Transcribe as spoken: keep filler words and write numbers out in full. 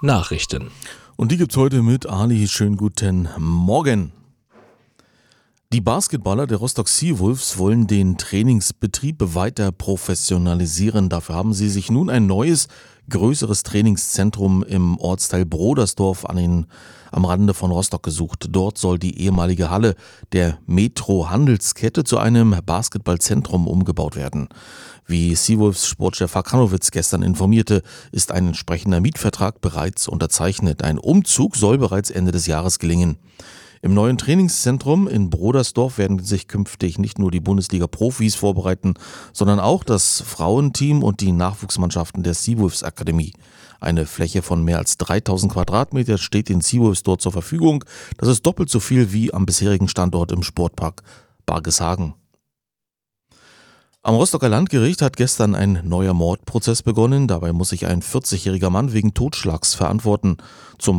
Nachrichten. Und die gibt's heute mit Ali. Schönen guten Morgen. Die Basketballer der Rostock Seawolves wollen den Trainingsbetrieb weiter professionalisieren. Dafür haben sie sich nun ein neues, größeres Trainingszentrum im Ortsteil Brodersdorf an den, am Rande von Rostock gesucht. Dort soll die ehemalige Halle der Metro-Handelskette zu einem Basketballzentrum umgebaut werden. Wie Seawolves Sportchef Hakanowitz gestern informierte, ist ein entsprechender Mietvertrag bereits unterzeichnet. Ein Umzug soll bereits Ende des Jahres gelingen. Im neuen Trainingszentrum in Brodersdorf werden sich künftig nicht nur die Bundesliga-Profis vorbereiten, sondern auch das Frauenteam und die Nachwuchsmannschaften der Seawolves Akademie. Eine Fläche von mehr als dreitausend Quadratmeter steht den Seawolves dort zur Verfügung. Das ist doppelt so viel wie am bisherigen Standort im Sportpark Bargeshagen. Am Rostocker Landgericht hat gestern ein neuer Mordprozess begonnen. Dabei muss sich ein vierzigjähriger Mann wegen Totschlags verantworten. Zum